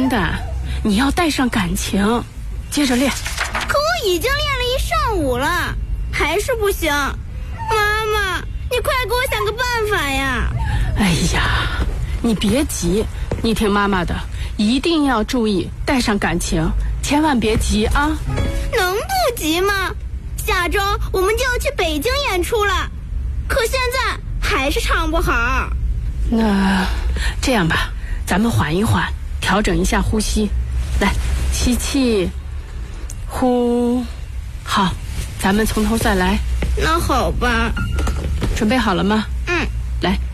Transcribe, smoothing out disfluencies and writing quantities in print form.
听的，你要带上感情，接着练。 可我已经练了一上午了，还是不行。妈妈，你快给我想个办法呀！ 哎呀，你别急，你听妈妈的，一定要注意带上感情，千万别急啊。 能不急吗？下周我们就要去北京演出了，可现在还是唱不好。 那这样吧，咱们缓一缓，调整一下呼吸。来，吸气，呼，好，咱们从头再来。 那好吧。 准备好了吗？ 嗯。 来，